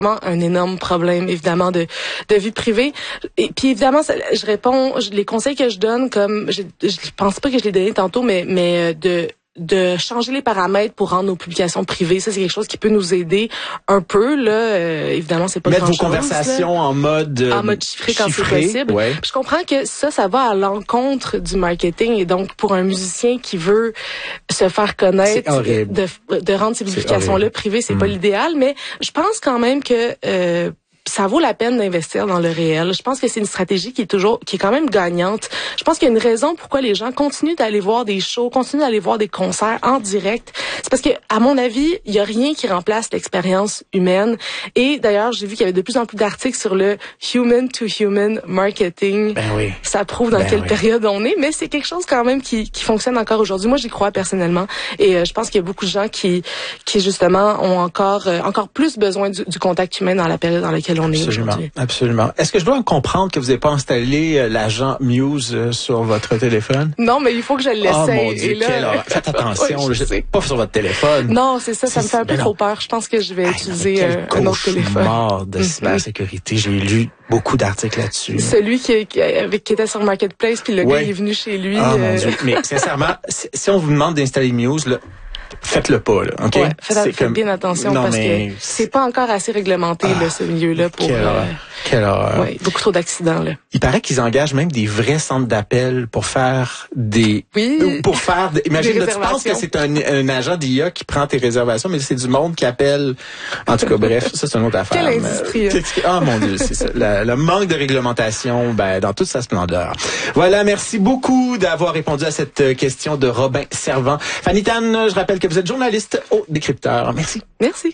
un énorme problème, évidemment, de vie privée. Et puis, évidemment, je réponds, les conseils que je donne, comme, je pense pas que je l'ai donné tantôt, mais de changer les paramètres pour rendre nos publications privées. Ça, c'est quelque chose qui peut nous aider un peu, là. Évidemment, c'est pas mettre grand-chose. Mettre vos conversations là, en mode chiffré quand c'est possible. Ouais. Puis je comprends que ça va à l'encontre du marketing. Et donc, pour un musicien qui veut se faire connaître, de rendre ces publications-là privées, c'est pas l'idéal. Mais je pense quand même que ça vaut la peine d'investir dans le réel. Je pense que c'est une stratégie qui est quand même gagnante. Je pense qu'il y a une raison pourquoi les gens continuent d'aller voir des shows, continuent d'aller voir des concerts en direct. C'est parce que, à mon avis, il y a rien qui remplace l'expérience humaine. Et d'ailleurs, j'ai vu qu'il y avait de plus en plus d'articles sur le human to human marketing. Ben oui. Ça prouve dans quelle période on est, mais c'est quelque chose quand même qui fonctionne encore aujourd'hui. Moi, j'y crois personnellement. Et je pense qu'il y a beaucoup de gens qui justement ont encore plus besoin du contact humain dans la période dans laquelle on est aujourd'hui. Absolument. Est-ce que je dois comprendre que vous n'avez pas installé l'agent Muse sur votre téléphone? Non, mais il faut que je l'essaye. Oh mon Dieu, faites attention, oui, pas sur votre téléphone. Non, c'est ça, ça me fait un peu trop peur. Je pense que je vais utiliser un autre téléphone. Mort de cybersécurité. J'ai lu beaucoup d'articles là-dessus. Celui qui était sur Marketplace, puis le gars est venu chez lui. Oh mon Dieu. Mais sincèrement, si on vous demande d'installer Muse, là, faites-le pas, là, OK? Ouais, faites bien attention parce que c'est pas encore assez réglementé, là, ce milieu-là pour... Quelle horreur. Ouais, beaucoup trop d'accidents, là. Il paraît qu'ils engagent même des vrais centres d'appel pour faire des... Oui. Pour faire imagine, là, tu penses que c'est un agent d'IA qui prend tes réservations, mais c'est du monde qui appelle. En tout cas, bref, ça, c'est une autre affaire. Quelle industrie. Oh mon Dieu, c'est ça. Le manque de réglementation, dans toute sa splendeur. Voilà, merci beaucoup d'avoir répondu à cette question de Robin Servant. Fanny Tan, je rappelle que vous êtes journaliste au Décrypteur. Merci. Merci.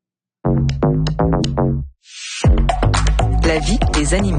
La vie des animaux.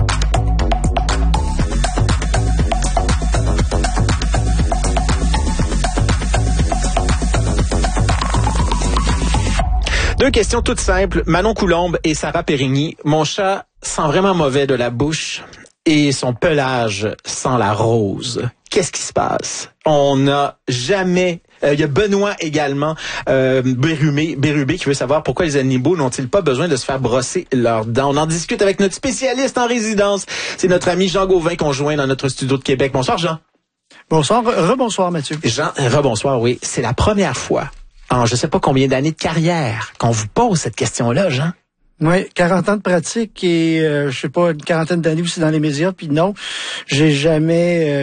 Deux questions toutes simples. Manon Coulombe et Sarah Périgny. Mon chat sent vraiment mauvais de la bouche et son pelage sent la rose. Qu'est-ce qui se passe? On n'a jamais... Il y a Benoît également, Bérubé, qui veut savoir pourquoi les animaux n'ont-ils pas besoin de se faire brosser leurs dents. On en discute avec notre spécialiste en résidence. C'est notre ami Jean Gauvin qu'on joint dans notre studio de Québec. Bonsoir, Jean. Bonsoir, rebonsoir, Mathieu. Jean, rebonsoir, oui. C'est la première fois en je sais pas combien d'années de carrière qu'on vous pose cette question-là, Jean. Oui, 40 ans de pratique et je sais pas, une quarantaine d'années aussi dans les médias. Puis non, j'ai jamais,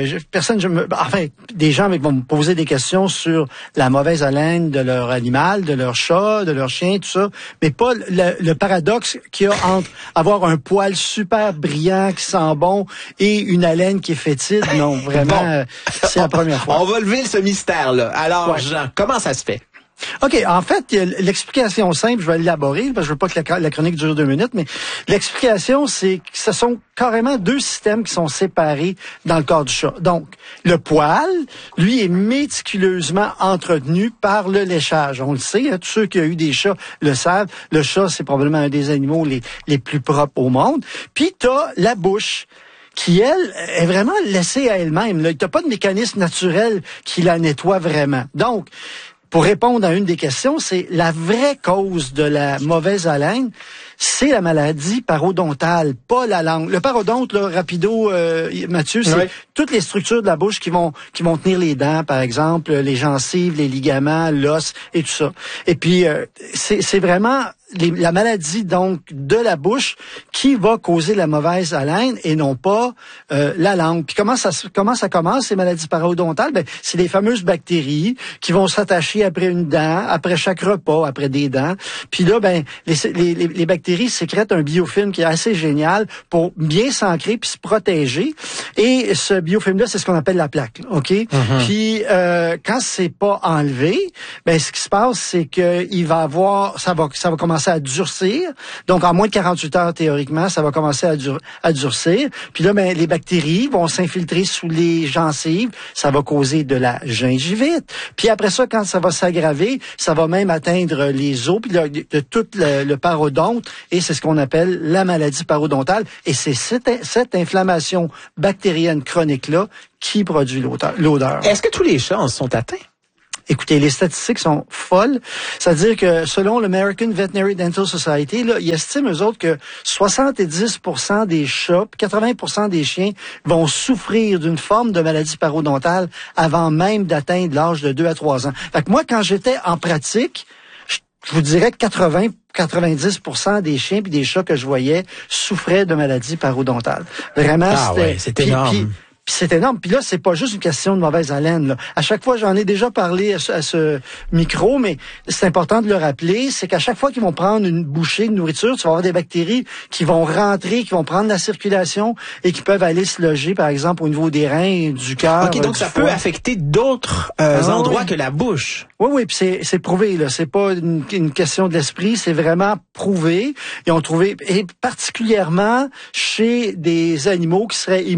des gens vont me poser des questions sur la mauvaise haleine de leur animal, de leur chat, de leur chien, tout ça, mais pas le paradoxe qu'il y a entre avoir un poil super brillant qui sent bon et une haleine qui est fétide. Non, vraiment, c'est la première fois. On va lever ce mystère-là. Alors, Jean, comment ça se fait? OK, en fait, l'explication simple, je vais l'élaborer, parce que je veux pas que la chronique dure 2 minutes, mais l'explication, c'est que ce sont carrément 2 systèmes qui sont séparés dans le corps du chat. Donc, le poil, lui, est méticuleusement entretenu par le léchage. On le sait, tous ceux qui ont eu des chats le savent. Le chat, c'est probablement un des animaux les plus propres au monde. Puis, t'as la bouche, qui, elle, est vraiment laissée à elle-même. Il n'y a pas de mécanisme naturel qui la nettoie vraiment. Donc, pour répondre à une des questions, c'est la vraie cause de la mauvaise haleine, c'est la maladie parodontale, pas la langue. Le parodonte, là, rapido, Mathieu, c'est toutes les structures de la bouche qui vont tenir les dents, par exemple, les gencives, les ligaments, l'os et tout ça. Et puis, c'est vraiment la maladie donc de la bouche qui va causer la mauvaise haleine et non pas la langue. Puis comment ça commence ces maladies parodontales? Ben c'est les fameuses bactéries qui vont s'attacher après une dent, après chaque repas, après des dents. Puis là ben les bactéries sécrètent un biofilm qui est assez génial pour bien s'ancrer puis se protéger. Et ce biofilm là, c'est ce qu'on appelle la plaque, OK? Puis quand c'est pas enlevé, ben ce qui se passe c'est que il va avoir ça va commencer à durcir. Donc, en moins de 48 heures, théoriquement, ça va commencer à durcir. Puis là, ben, les bactéries vont s'infiltrer sous les gencives. Ça va causer de la gingivite. Puis après ça, quand ça va s'aggraver, ça va même atteindre les os, puis de tout le parodonte. Et c'est ce qu'on appelle la maladie parodontale. Et c'est cette inflammation bactérienne chronique-là qui produit l'odeur. Est-ce que tous les chats en sont atteints? Écoutez, les statistiques sont folles. C'est-à-dire que selon l'American Veterinary Dental Society, là, ils estiment eux autres que 70% des chats, 80% des chiens vont souffrir d'une forme de maladie parodontale avant même d'atteindre l'âge de 2 à 3 ans. Fait que moi, quand j'étais en pratique, je vous dirais que 90% des chiens puis des chats que je voyais souffraient de maladies parodontales. Vraiment, c'est énorme. Puis c'est énorme. Puis là, c'est pas juste une question de mauvaise haleine. Là. À chaque fois, j'en ai déjà parlé à ce micro, mais c'est important de le rappeler, c'est qu'à chaque fois qu'ils vont prendre une bouchée de nourriture, tu vas avoir des bactéries qui vont rentrer, qui vont prendre la circulation et qui peuvent aller se loger, par exemple, au niveau des reins, du cœur. OK, donc ça peut affecter d'autres endroits que la bouche. Oui, puis c'est prouvé, là. C'est pas une question de l'esprit, c'est vraiment prouvé. Ils ont trouvé, et particulièrement chez des animaux qui seraient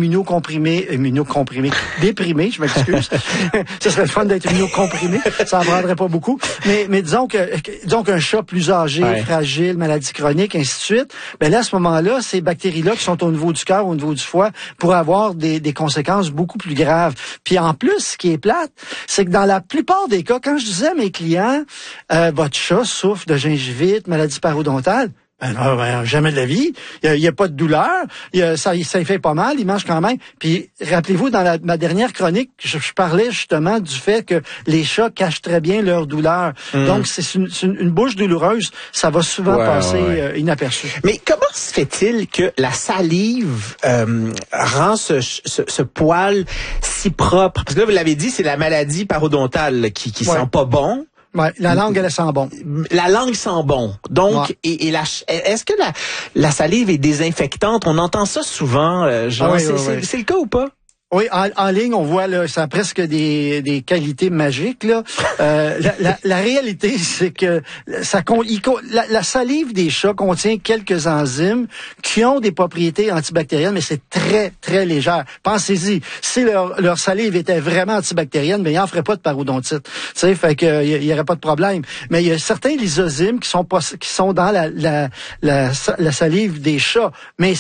déprimés, je m'excuse. Ce serait le fun d'être immunocomprimé, ça en prendrait pas beaucoup. Mais disons qu'un chat plus âgé, fragile, maladie chronique, ainsi de suite, ben là, à ce moment-là, ces bactéries-là qui sont au niveau du cœur, au niveau du foie, pourraient avoir des conséquences beaucoup plus graves. Puis en plus, ce qui est plate, c'est que dans la plupart des cas, quand je disais à mes clients, votre chat souffre de gingivite, maladie parodontale, ben, jamais de la vie. Il y a pas de douleur. Ça fait pas mal. Il mange quand même. Puis, rappelez-vous, dans ma dernière chronique, je parlais justement du fait que les chats cachent très bien leur douleur. Donc, c'est une bouche douloureuse. Ça va souvent passer inaperçu. Mais comment se fait-il que la salive rend ce poil si propre? Parce que là, vous l'avez dit, c'est la maladie parodontale qui sent pas bon. Ouais, la langue, elle sent bon. La langue sent bon. Donc, est-ce que la salive est désinfectante? On entend ça souvent. C'est le cas ou pas? Oui, en ligne, on voit là, ça a presque des qualités magiques là. La réalité, c'est que la salive des chats contient quelques enzymes qui ont des propriétés antibactériennes, mais c'est très très légère. Pensez-y, si leur salive était vraiment antibactérienne, mais il en ferait pas de parodontite. Tu sais, fait que il y aurait pas de problème. Mais il y a certains lysozymes qui sont dans la salive des chats, mais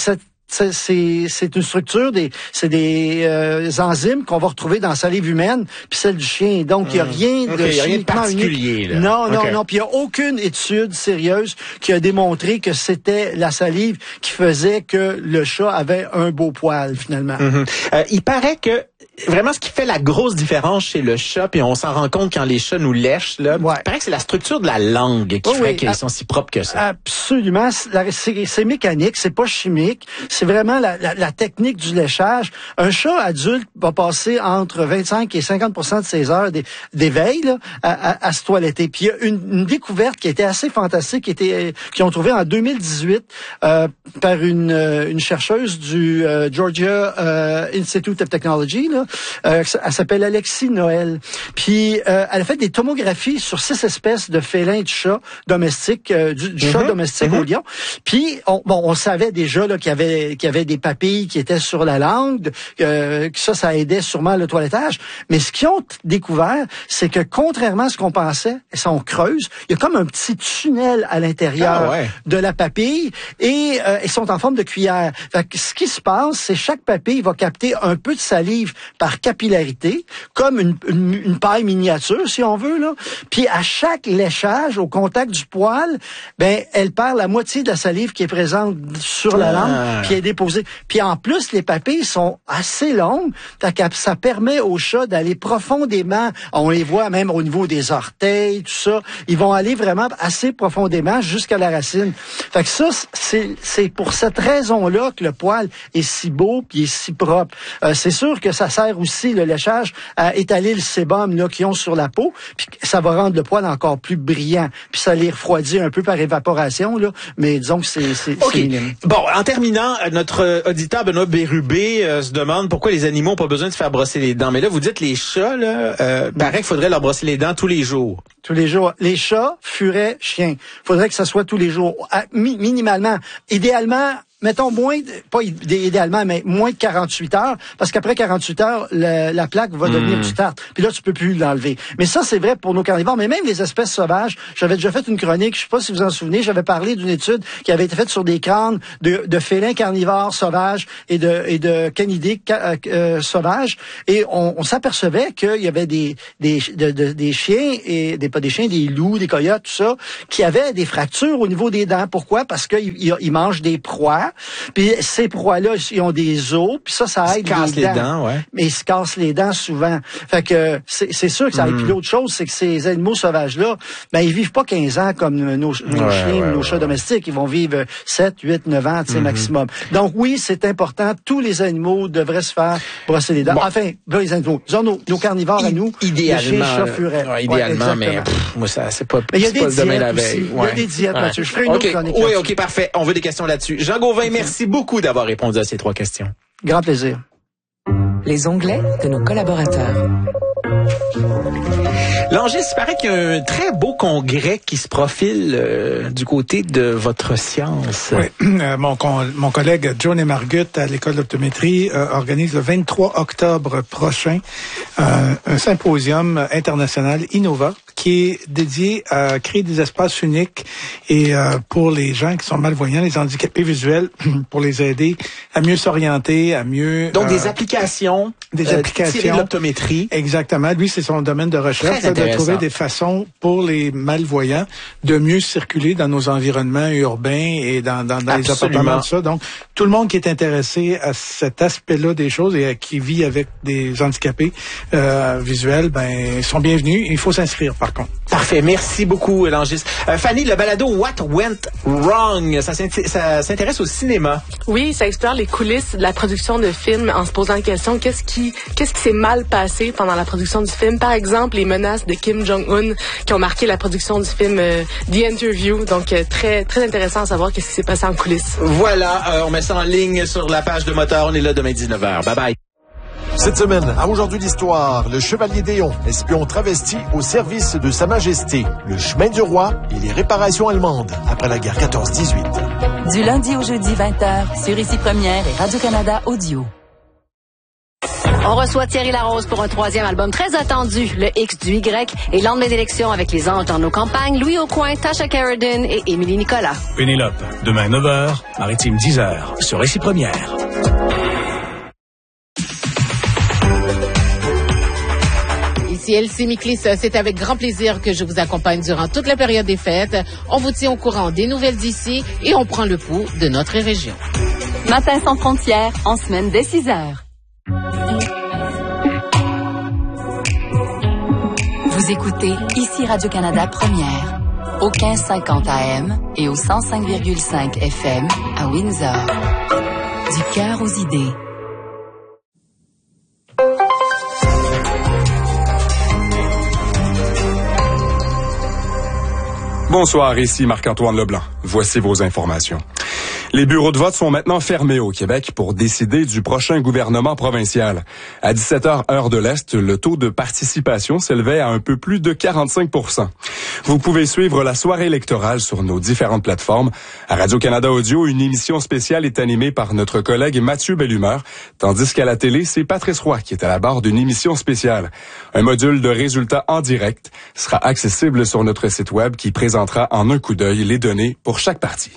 c'est une structure c'est des enzymes qu'on va retrouver dans la salive humaine puis celle du chien. Donc il y a rien de particulier là. Non, puis il y a aucune étude sérieuse qui a démontré que c'était la salive qui faisait que le chat avait un beau poil finalement. Il paraît que vraiment, ce qui fait la grosse différence chez le chat, puis on s'en rend compte quand les chats nous lèchent, là, il paraît que c'est la structure de la langue qui fait qu'ils sont si propres que ça. Absolument. C'est mécanique, c'est pas chimique. C'est vraiment la technique du léchage. Un chat adulte va passer entre 25 et 50% de ses heures d'éveil là, à se toiletter. Puis il y a une découverte qui était assez fantastique, qui ont trouvé en 2018 par une chercheuse du Georgia Institute of Technology, là. Elle s'appelle Alexis Noël. Puis elle a fait des tomographies sur 6 espèces de félins de chats domestiques, du chat domestique au lion. Puis on savait déjà là qu'il y avait des papilles qui étaient sur la langue, que ça aidait sûrement le toilettage. Mais ce qu'ils ont découvert, c'est que contrairement à ce qu'on pensait, si on creuse, il y a comme un petit tunnel à l'intérieur de la papille et ils sont en forme de cuillère. Fait que ce qui se passe, c'est chaque papille va capter un peu de salive par capillarité, comme une paille miniature, si on veut, là. Puis à chaque léchage, au contact du poil, ben, elle perd la moitié de la salive qui est présente sur la langue, puis est déposée. Puis en plus, les papilles sont assez longues, ça permet aux chats d'aller profondément. On les voit même au niveau des orteils, tout ça. Ils vont aller vraiment assez profondément jusqu'à la racine. Fait que ça, c'est pour cette raison-là que le poil est si beau puis est si propre. C'est sûr que ça sert aussi, le léchage, à étaler le sébum là qu'ils ont sur la peau, puis ça va rendre le poil encore plus brillant, puis ça les refroidit un peu par évaporation, là, mais disons que c'est minime. Bon, en terminant, notre auditeur Benoît Bérubé se demande pourquoi les animaux n'ont pas besoin de se faire brosser les dents. Mais là, vous dites les chats, là, paraît qu'il faudrait leur brosser les dents tous les jours. Tous les jours. Les chats, furets, chiens. Faudrait que ça soit tous les jours. Minimalement. Idéalement, mettons pas idéalement, mais moins de 48 heures, parce qu'après 48 heures, la plaque va devenir du tartre. Puis là, tu peux plus l'enlever. Mais ça, c'est vrai pour nos carnivores, mais même les espèces sauvages. J'avais déjà fait une chronique, je sais pas si vous en souvenez, j'avais parlé d'une étude qui avait été faite sur des crânes de félins carnivores sauvages et de canidés sauvages, et on s'apercevait qu'il y avait des chiens, et pas des chiens, des loups, des coyotes, tout ça, qui avaient des fractures au niveau des dents. Pourquoi? Parce qu'ils mangent des proies, puis ces proies-là, ils ont des os, puis ça aide les dents. Ouais. Mais ils se cassent les dents souvent. Fait que c'est sûr que ça aide. Puis l'autre chose, c'est que ces animaux sauvages-là, ben ils vivent pas 15 ans comme nos chiens ou nos chats domestiques. Ils vont vivre 7, 8, 9 ans, maximum. Donc oui, c'est important. Tous les animaux devraient se faire brosser les dents. Bon. Enfin, les animaux. Disons, nos carnivores à nous. Idéalement. Chats, furets. Ouais, idéalement, mais moi, ça, c'est pas le domaine la veille. Il y a des diètes là-dessus. Je ferai une autre chronique. Oui, OK, parfait. On veut des questions là-dessus. Jean Gauvin, merci beaucoup d'avoir répondu à ces 3 questions. Grand plaisir. Les onglets de nos collaborateurs. Langis, il paraît qu'il y a un très beau congrès qui se profile du côté de votre science. Oui, mon collègue John Margut à l'école d'optométrie organise le 23 octobre prochain un symposium international Innova qui est dédié à créer des espaces uniques et pour les gens qui sont malvoyants, les handicapés visuels, pour les aider à mieux s'orienter, à mieux... Donc des applications tirées de l'optométrie. Exactement. Lui, c'est son domaine de recherche, de trouver des façons pour les malvoyants de mieux circuler dans nos environnements urbains et dans les appartements, tout ça. Donc, tout le monde qui est intéressé à cet aspect-là des choses et qui vit avec des handicapés visuels, ben, sont bienvenus. Il faut s'inscrire, par contre. Parfait. Merci beaucoup, Langis. Fanny, le balado What Went Wrong, ça s'intéresse au cinéma. Oui, ça explore les coulisses de la production de films en se posant la question qu'est-ce qui s'est mal passé pendant la production du film. Par exemple, les menaces de Kim Jong-un qui ont marqué la production du film The Interview. Donc, très, très intéressant à savoir qu'est-ce qui s'est passé en coulisses. Voilà, on met ça en ligne sur la page de Moteur. On est là demain 19h. Bye bye. Cette semaine, à Aujourd'hui l'Histoire, le Chevalier d'Éon, espion travesti au service de Sa Majesté, le chemin du roi et les réparations allemandes après la guerre 14-18. Du lundi au jeudi 20h sur Ici Première et Radio-Canada Audio. On reçoit Thierry Larose pour un 3e album très attendu, le X du Y, et lendemain d'élection avec les anges dans nos campagnes, Louis Aucoin, Tasha Carradine et Émilie Nicolas. Pénélope, demain 9h, Maritime 10h, sur Ici Première. Ici Elsie Miklis, c'est avec grand plaisir que je vous accompagne durant toute la période des fêtes. On vous tient au courant des nouvelles d'ici et on prend le pouls de notre région. Matin sans frontières, en semaine dès 6h. Vous écoutez Ici Radio-Canada Première, au 1550 AM et au 105,5 FM à Windsor. Du cœur aux idées. Bonsoir, ici Marc-Antoine Leblanc. Voici vos informations. Les bureaux de vote sont maintenant fermés au Québec pour décider du prochain gouvernement provincial. À 17h, heure de l'Est, le taux de participation s'élevait à un peu plus de 45%. Vous pouvez suivre la soirée électorale sur nos différentes plateformes. À Radio-Canada Audio, une émission spéciale est animée par notre collègue Mathieu Bellumeur, tandis qu'à la télé, c'est Patrice Roy qui est à la barre d'une émission spéciale. Un module de résultats en direct sera accessible sur notre site web qui présentera en un coup d'œil les données pour chaque parti.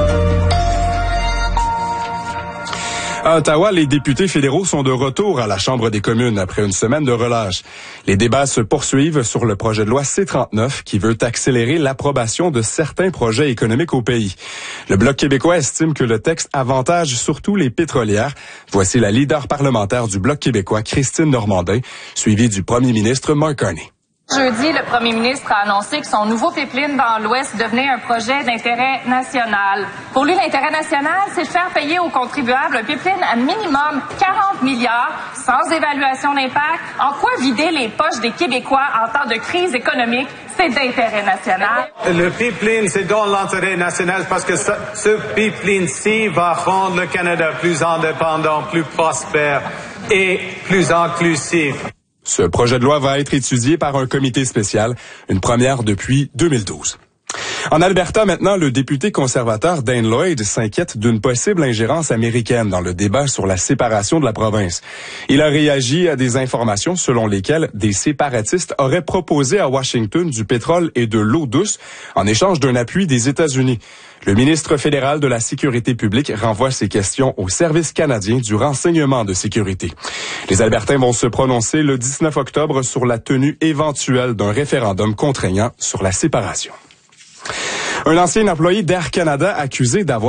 À Ottawa, les députés fédéraux sont de retour à la Chambre des communes après une semaine de relâche. Les débats se poursuivent sur le projet de loi C-39 qui veut accélérer l'approbation de certains projets économiques au pays. Le Bloc québécois estime que le texte avantage surtout les pétrolières. Voici la leader parlementaire du Bloc québécois, Christine Normandin, suivie du premier ministre Mark Carney. Jeudi, le premier ministre a annoncé que son nouveau pipeline dans l'Ouest devenait un projet d'intérêt national. Pour lui, l'intérêt national, c'est de faire payer aux contribuables un pipeline à minimum 40 milliards sans évaluation d'impact. En quoi vider les poches des Québécois en temps de crise économique, c'est d'intérêt national? Le pipeline, c'est dans l'intérêt national parce que ce pipeline-ci va rendre le Canada plus indépendant, plus prospère et plus inclusif. Ce projet de loi va être étudié par un comité spécial, une première depuis 2012. En Alberta, maintenant, le député conservateur Dane Lloyd s'inquiète d'une possible ingérence américaine dans le débat sur la séparation de la province. Il a réagi à des informations selon lesquelles des séparatistes auraient proposé à Washington du pétrole et de l'eau douce en échange d'un appui des États-Unis. Le ministre fédéral de la Sécurité publique renvoie ces questions au Service canadien du renseignement de sécurité. Les Albertains vont se prononcer le 19 octobre sur la tenue éventuelle d'un référendum contraignant sur la séparation. Un ancien employé d'Air Canada accusé d'avoir